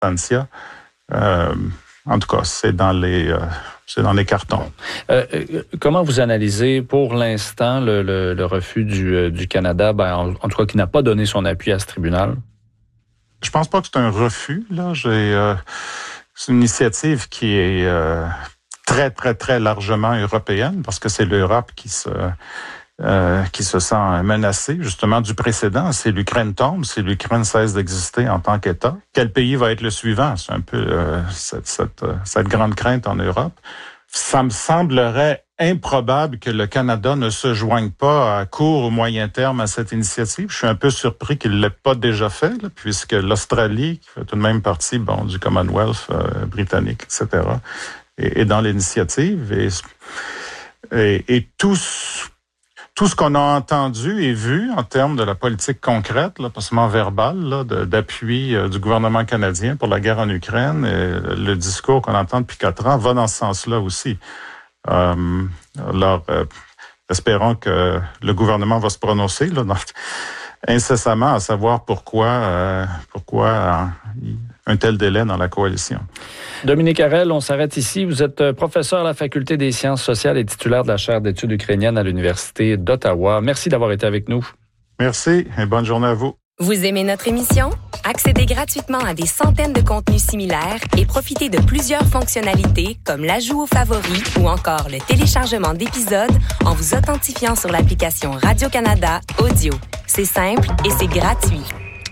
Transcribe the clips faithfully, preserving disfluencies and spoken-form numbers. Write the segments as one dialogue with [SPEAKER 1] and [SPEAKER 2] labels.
[SPEAKER 1] Constantia. Euh, en tout cas, c'est dans les, euh, c'est dans les cartons.
[SPEAKER 2] Euh, comment vous analysez pour l'instant le, le, le refus du, euh, du Canada, ben, en, en tout cas qui n'a pas donné son appui à ce tribunal?
[SPEAKER 1] Je pense pas que c'est un refus. Là, j'ai, euh, c'est une initiative qui est euh, très, très, très largement européenne parce que c'est l'Europe qui se euh, qui se sent menacée justement du précédent. Si l'Ukraine tombe, si l'Ukraine cesse d'exister en tant qu'État, quel pays va être le suivant? C'est un peu euh, cette, cette, cette grande crainte en Europe. Ça me semblerait improbable que le Canada ne se joigne pas à court ou moyen terme à cette initiative. Je suis un peu surpris qu'il ne l'ait pas déjà fait, là, puisque l'Australie, qui fait tout de même partie bon, du Commonwealth euh, britannique, et cetera, est, est dans l'initiative. Et, et, et tout, tout ce qu'on a entendu et vu en termes de la politique concrète, là, pas seulement verbale, là, de, d'appui euh, du gouvernement canadien pour la guerre en Ukraine, et le discours qu'on entend depuis quatre ans va dans ce sens-là aussi. Euh, alors, euh, espérons que le gouvernement va se prononcer là, dans, incessamment à savoir pourquoi, euh, pourquoi euh, un tel délai dans la coalition.
[SPEAKER 2] Dominique Harel, on s'arrête ici. Vous êtes professeur à la Faculté des sciences sociales et titulaire de la chaire d'études ukrainiennes à l'Université d'Ottawa. Merci d'avoir été avec nous.
[SPEAKER 1] Merci et bonne journée à vous.
[SPEAKER 3] Vous aimez notre émission? Accédez gratuitement à des centaines de contenus similaires et profitez de plusieurs fonctionnalités comme l'ajout aux favoris ou encore le téléchargement d'épisodes en vous authentifiant sur l'application Radio-Canada Audio. C'est simple et c'est gratuit.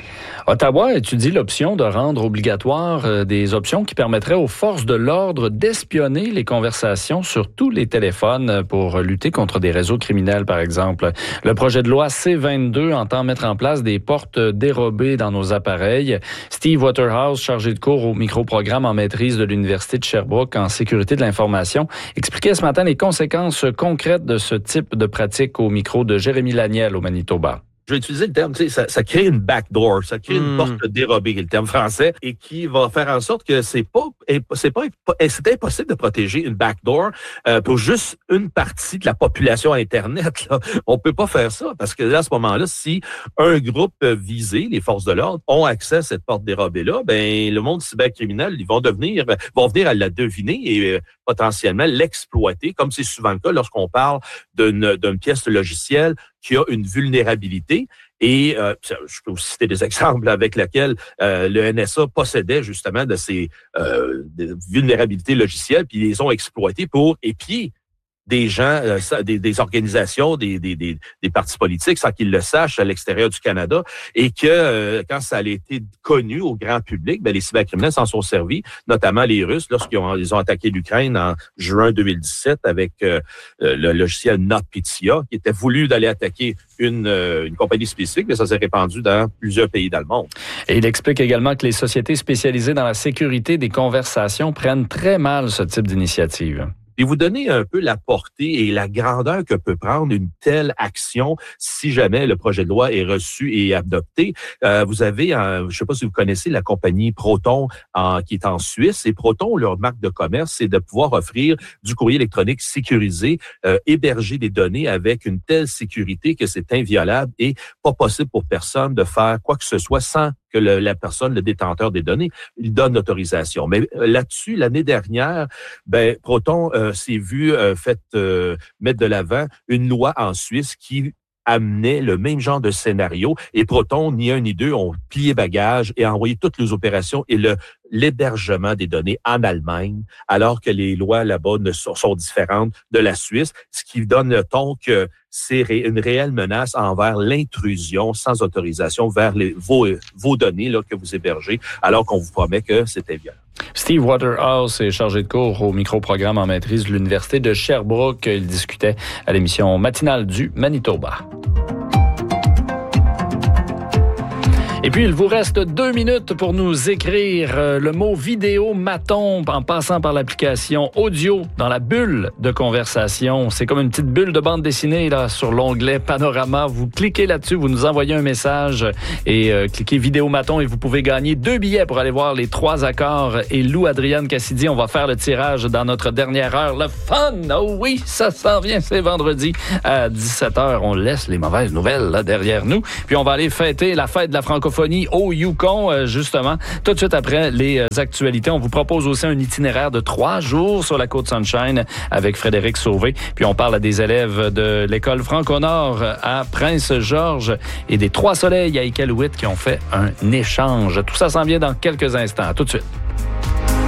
[SPEAKER 2] Ottawa étudie l'option de rendre obligatoire euh, des options qui permettraient aux forces de l'ordre d'espionner les conversations sur tous les téléphones pour lutter contre des réseaux criminels, par exemple. Le projet de loi C vingt-deux entend mettre en place des portes dérobées dans nos appareils. Steve Waterhouse, chargé de cours au microprogramme en maîtrise de l'Université de Sherbrooke en sécurité de l'information, expliquait ce matin les conséquences concrètes de ce type de pratique au micro de Jérémy Laniel au Manitoba.
[SPEAKER 4] Je vais utiliser le terme, tu sais, ça, ça crée une backdoor, ça crée une mmh. porte dérobée, qui est le terme français, et qui va faire en sorte que c'est pas, c'est pas, c'est impossible de protéger une backdoor euh, pour juste une partie de la population Internet. Là. On peut pas faire ça parce que là, à ce moment-là, si un groupe visé, les forces de l'ordre, ont accès à cette porte dérobée-là, ben le monde cybercriminel, ils vont devenir, vont venir à la deviner et euh, potentiellement l'exploiter, comme c'est souvent le cas lorsqu'on parle d'une, d'une pièce de logiciel qui a une vulnérabilité. Et euh, je peux vous citer des exemples avec lesquels euh, le N S A possédait justement de ces euh, de vulnérabilités logicielles, puis ils les ont exploitées pour épier des gens, euh, des, des organisations, des, des, des, des partis politiques sans qu'ils le sachent à l'extérieur du Canada et que euh, quand ça a été connu au grand public, ben, les cybercriminels s'en sont servis, notamment les Russes, lorsqu'ils ont, ils ont attaqué l'Ukraine en juin deux mille dix-sept avec euh, le logiciel NotPetya qui était voulu d'aller attaquer une, euh, une compagnie spécifique, mais ça s'est répandu dans plusieurs pays dans le monde.
[SPEAKER 2] Et il explique également que les sociétés spécialisées dans la sécurité des conversations prennent très mal ce type d'initiative.
[SPEAKER 4] Et vous donner un peu la portée et la grandeur que peut prendre une telle action si jamais le projet de loi est reçu et adopté. Euh, vous avez, euh, je ne sais pas si vous connaissez la compagnie Proton en, qui est en Suisse. Et Proton, leur marque de commerce, c'est de pouvoir offrir du courrier électronique sécurisé, euh, héberger des données avec une telle sécurité que c'est inviolable et pas possible pour personne de faire quoi que ce soit sans que le, la personne, le détenteur des données, il donne l'autorisation. Mais euh, là-dessus, l'année dernière, ben Proton euh, s'est vu euh, fait euh, mettre de l'avant une loi en Suisse qui amenait le même genre de scénario. Et Proton, ni un ni deux, ont plié bagage et envoyé toutes les opérations et le l'hébergement des données en Allemagne, alors que les lois là-bas ne sont, sont différentes de la Suisse, ce qui donne le ton que c'est ré, une réelle menace envers l'intrusion sans autorisation vers les, vos, vos données là, que vous hébergez, alors qu'on vous promet que c'était violent.
[SPEAKER 2] Steve Waterhouse est chargé de cours au microprogramme en maîtrise de l'Université de Sherbrooke. Il discutait à l'émission matinale du Manitoba. Et puis, il vous reste deux minutes pour nous écrire le mot vidéo maton en passant par l'application audio dans la bulle de conversation. C'est comme une petite bulle de bande dessinée là sur l'onglet Panorama. Vous cliquez là-dessus, vous nous envoyez un message et euh, cliquez vidéo maton et vous pouvez gagner deux billets pour aller voir les trois accords. Et Lou Adrienne Cassidy, on va faire le tirage dans notre dernière heure. Le fun! Oh oui, ça s'en vient, c'est vendredi à dix-sept heures. On laisse les mauvaises nouvelles là derrière nous. Puis on va aller fêter la fête de la francophonie francophonie au Yukon, euh, justement. Tout de suite après les euh, actualités, on vous propose aussi un itinéraire de trois jours sur la côte Sunshine avec Frédéric Sauvé. Puis on parle à des élèves de l'école Franco-Nord à Prince-Georges et des Trois Soleils à Iqaluit qui ont fait un échange. Tout ça s'en vient dans quelques instants. À tout de suite.